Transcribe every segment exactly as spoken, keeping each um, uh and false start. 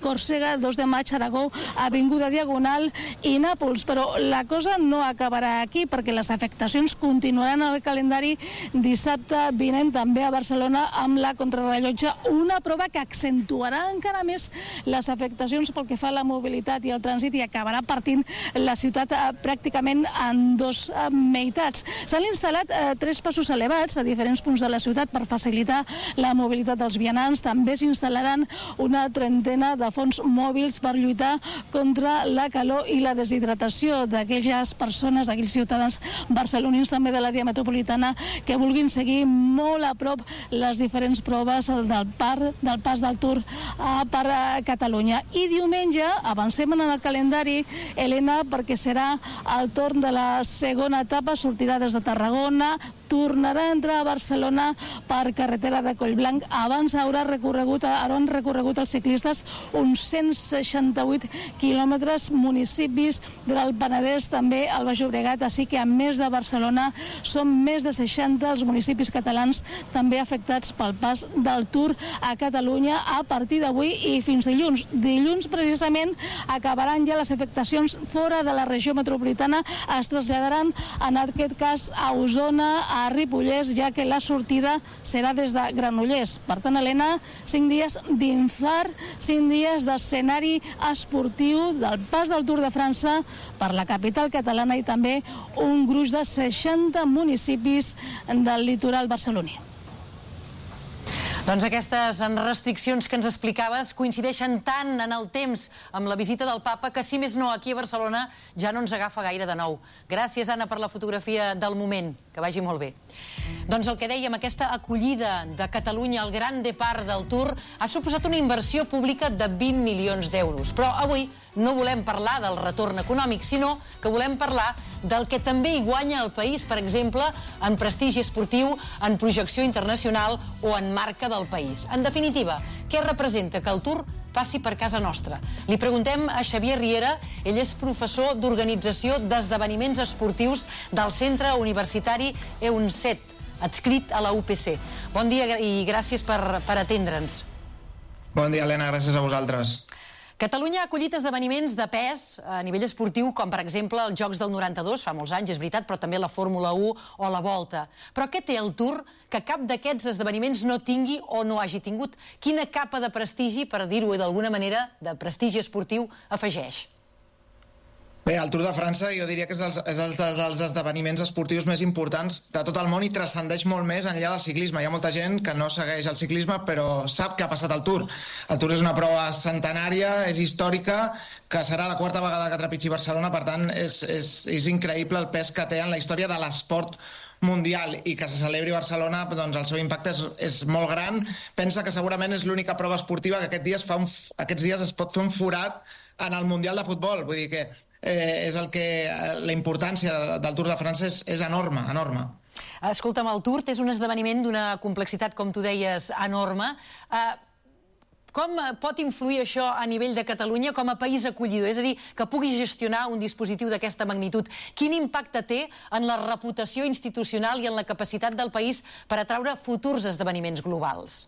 Còrsega, dos de maig, Aragó, Avinguda Diagonal i Nàpols. Però la cosa no acabarà aquí, perquè les afectacions continuaran al calendari dissabte vinent també a Barcelona amb la contrarrellotge, una prova que accentuarà encara més les afectacions pel que fa a la mobilitat i el trànsit i acabarà partint la ciutat eh, pràcticament en dos eh, meitats. S'han instal·lat eh, tres passos elevats a diferents punts de la ciutat per facilitar la mobilitat dels vianants. També s'instal·laran una trentena de fons mòbils per lluitar contra la calor i la deshidratació d'aquelles persones, d'aquells ciutadans barcelonins també de l'àrea metropolitana que vulguin seguir molt a prop les diferents proves del, par, del pas del Tour uh, per uh, Catalunya. I diumenge avancem en el calendari, Helena, perquè serà el torn de la segona etapa, sortirà des de Tarragona, tornarà a entrar a Barcelona per carretera de Collblanc. Abans haurà recorregut, hauran recorregut els ciclistes uns cent seixanta-vuit quilòmetres, municipis del Penedès, també al Baix Llobregat, així que a més de Barcelona són més de seixanta els municipis catalans també afectats pel pas del Tour a Catalunya a partir d'avui i fins dilluns. Dilluns precisament acabaran ja les afectacions fora de la regió metropolitana, es traslladaran en aquest cas a Osona, a Ripollès, ja que la sortida serà des de Granollers. Per tant, Helena, cinc dies d'infart, cinc dies d'escenari esportiu del pas del Tour de França per la capital catalana i també un gruix de seixanta municipis del litoral barceloní. Doncs aquestes restriccions que ens explicaves coincideixen tant en el temps amb la visita del papa que, si més no, aquí a Barcelona ja no ens agafa gaire de nou. Gràcies, Anna, per la fotografia del moment. Que vagi molt bé. Doncs el que dèiem, aquesta acollida de Catalunya al Gran Depart del Tour ha suposat una inversió pública de vint milions d'euros. Però avui no volem parlar del retorn econòmic, sinó que volem parlar del que també hi guanya el país, per exemple, en prestigi esportiu, en projecció internacional o en marca del país. En definitiva, què representa que el Tour passi per casa nostra? Li preguntem a Xavier Riera, ell és professor d'organització d'esdeveniments esportius del Centre Universitari EUNCET, adscrit a la U P C. Bon dia i gràcies per, per atendre'ns. Bon dia, Helena, gràcies a vosaltres. Catalunya ha acollit esdeveniments de pes a nivell esportiu, com per exemple els Jocs del noranta-dos, fa molts anys, és veritat, però també la Fórmula u o la Volta. Però què té el Tour que cap d'aquests esdeveniments no tingui o no hagi tingut? Quina capa de prestigi, per dir-ho d'alguna manera, de prestigi esportiu, afegeix? Bé, el Tour de França jo diria que és, els, és els, dels esdeveniments esportius més importants de tot el món i transcendeix molt més enllà del ciclisme. Hi ha molta gent que no segueix el ciclisme però sap què ha passat al Tour. El Tour és una prova centenària, és històrica, que serà la quarta vegada que trepitgi Barcelona, per tant és, és, és increïble el pes que té en la història de l'esport mundial i que se celebri a Barcelona, doncs el seu impacte és, és molt gran. Pensa que segurament és l'única prova esportiva que aquests dies, fa un, aquests dies es pot fer un forat en el Mundial de Futbol, vull dir que Eh, és el que la importància del Tour de França és, és enorme, enorme. Escolta'm, el Tour és un esdeveniment d'una complexitat, com tu deies, enorme. Eh, com pot influir això a nivell de Catalunya com a país acollidor? És a dir, que pugui gestionar un dispositiu d'aquesta magnitud. Quin impacte té en la reputació institucional i en la capacitat del país per atraure futurs esdeveniments globals?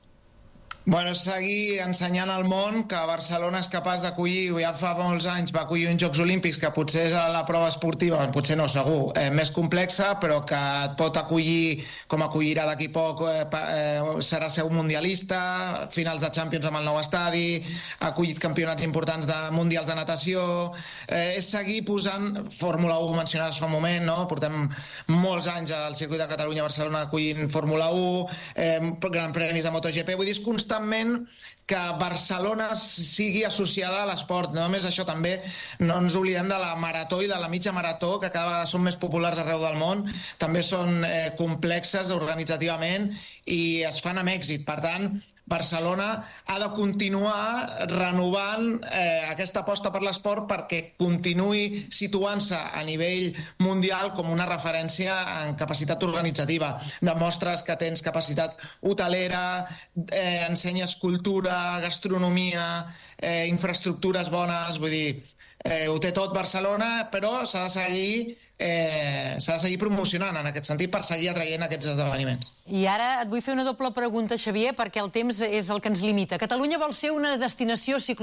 Bueno, seguir ensenyant al món que Barcelona és capaç d'acollir, ja fa molts anys va acollir uns Jocs Olímpics que potser és la prova esportiva, potser no, segur, eh, més complexa, però que et pot acollir com acollirà d'aquí poc, eh, eh, serà ser un mundialista, finals de Champions amb el nou estadi, ha acollit campionats importants de mundials de natació, eh, és seguir posant, Fórmula u mencionades fa un moment, no? Portem molts anys al circuit de Catalunya a Barcelona acollint Fórmula u, eh, Gran Premis de MotoGP, vull dir, és constantment que Barcelona sigui associada a l'esport. No només això, també no ens oblidem de la marató i de la mitja marató, que cada vegada són més populars arreu del món, també són eh, complexes organitzativament i es fan amb èxit. Per tant, Barcelona ha de continuar renovant eh, aquesta aposta per l'esport perquè continuï situant-se a nivell mundial com una referència en capacitat organitzativa. Demostres que tens capacitat hotelera, eh, ensenyes cultura, gastronomia, eh, infraestructures bones, vull dir, eh, ho té tot Barcelona, però s'ha de seguir eh, s'ha de seguir promocionant en aquest sentit per seguir atraient aquests esdeveniments. I ara et vull fer una doble pregunta, Xavier, perquè el temps és el que ens limita. Catalunya vol ser una destinació ciclística